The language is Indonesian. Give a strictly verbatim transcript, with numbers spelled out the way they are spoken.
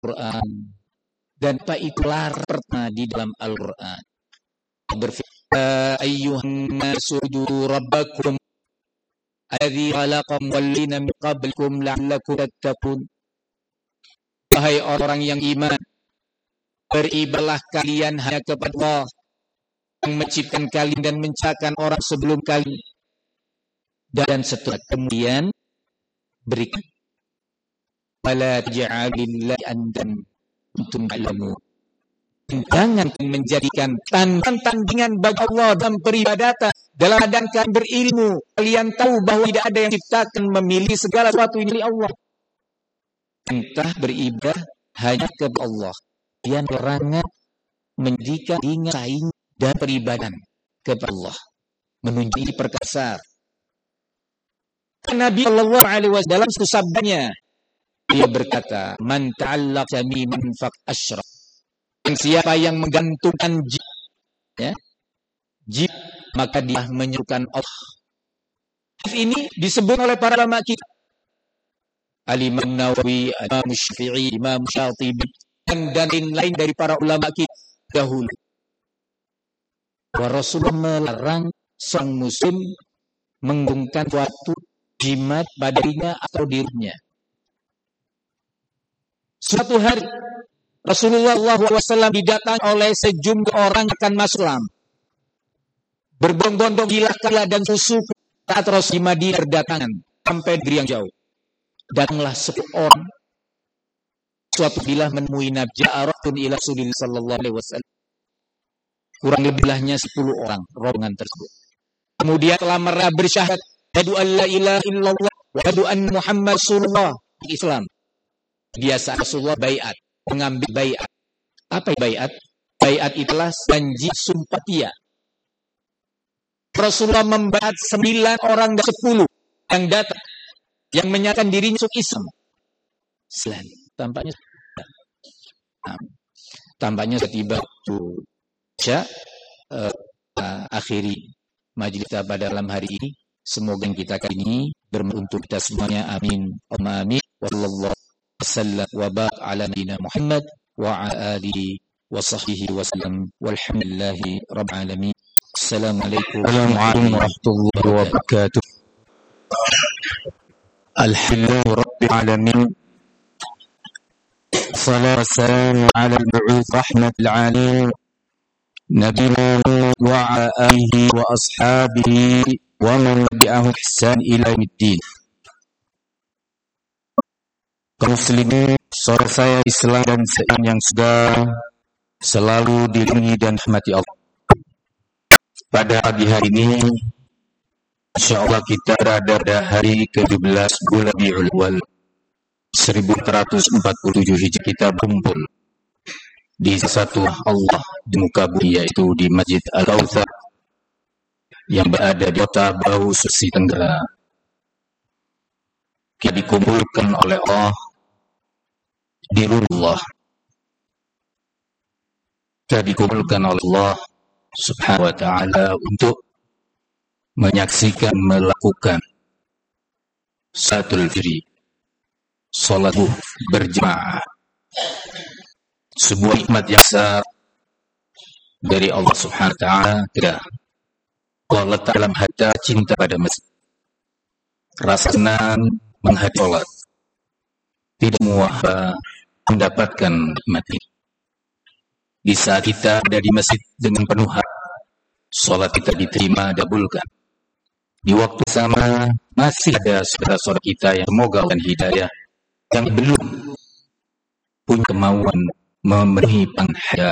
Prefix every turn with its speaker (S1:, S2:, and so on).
S1: Quran. Dan apa itulah pertama di dalam Al-Quran. Berfirman, ayyuhan nasu u'budu rabbakum alladzi khalaqakum walladzina min qablikum la'allakum tattaqun. Wahai orang yang iman, beribadahlah kalian hanya kepada Allah yang menciptakan kalian dan menciptakan orang sebelum kalian. Dan setelah kemudian berikan wala taj'alillahi andan antum ta'lamun. Jangan menjadikan tandingan bagi Allah dalam peribadatan. Dalam keadaan kalian berilmu, kalian tahu bahwa tidak ada yang ciptakan memilih segala sesuatu ini Allah. Entah beribadah hanya kepada Allah. Dia larangan menjadikan ingat saing dan peribadahan kepada Allah. Menunjuki perkasa. Nabi Shallallahu Alaihi Wasallam dalam satu sabdanya, dia berkata, "Man ta'allaqa miman faq asyrak." Siapa yang menggantungkan jin, ya, jin, maka dia menyerukan Allah. Ini disebut oleh para ulama kita. Al-Imam Nawawi, Imam Syafi'i, Imam Syatibi, dan dan lain-lain dari para ulama kita dahulu. Wa Rasulullah melarang sang muslim menggantungkan suatu jimat pada dirinya atau dirinya. Suatu hari Rasulullah shallallahu alaihi wasallam didatangi oleh sejumlah orang yang akan masuk Islam. Berbondong-bondong gila-gila dan susu saat Rasul di Madinah berdatangan sampai negeri yang jauh. Datanglah sepuluh orang. Suatu bila menemui Nabi Ja'aratun ila Rasulillah sallallahu alaihi wasallam. Kurang lebihnya sepuluh orang rombongan tersebut. Kemudian telah mereka bersyahadat, asyhadu an la ilaha illallah wa asyhadu anna Muhammad Rasulullah. Islam. Biasa Rasulullah baiat, mengambil baiat. Apa baiat? Baiat itulah janji sumpah tia. Rasulullah membaiat sembilan orang dan sepuluh yang datang, yang menyatakan dirinya masuk Islam. Selain tampaknya, nah, tampaknya setiba itu saya uh, uh, akhiri majelis kita pada malam hari ini. Semoga yang kita kali ini bermanfaat untuk kita semuanya. Amin. Allahumma amin. Wallahu sallam wa barak ala nabiyyina Muhammad wa ala alihi wa sahbihi wa sallam. Walhamdulillahi rabbil alamin. Assalamualaikum warahmatullahi wabarakatuh. Alhamdulillahi rabbil alamin. Salatu wassalamu ala al-mab'uts rahmatil alamin. Nabiyina wa ala alihi wa ashabihi wa man tabi'ahum ihsan ila yaumiddin. Kaum muslimin, saudara saya Islam dan seiman yang sudah selalu dilindungi dan rahmati Allah. Pada pagi hari ini, insyaallah kita berada pada hari ke tujuh belas bulan Rabiul Awal seribu empat ratus empat puluh tujuh Hijriah. Kita berkumpul di satu Allah di muka bumi, yaitu di Masjid Al-Kautsar yang berada di Kota Bau, Sulawesi Tenggara. Kita dikumpulkan oleh Allah di rumah Allah. Kita dikumpulkan oleh Allah Subhanahu wa ta'ala untuk menyaksikan, melakukan salatul fajr, salat berjamaah. Sebuah nikmat yang besar dari Allah Subhanahu wa ta'ala. Tidak Allah letak dalam hati cinta pada masjid, rasa senang menghadiri salat. Tidak muah mendapatkan nikmat ini. Di saat kita ada di masjid dengan penuh hati, salat kita diterima, dikabulkan. Di waktu sama masih ada saudara-saudara kita yang semoga dan hidayah yang belum punya kemauan memenuhi panggilan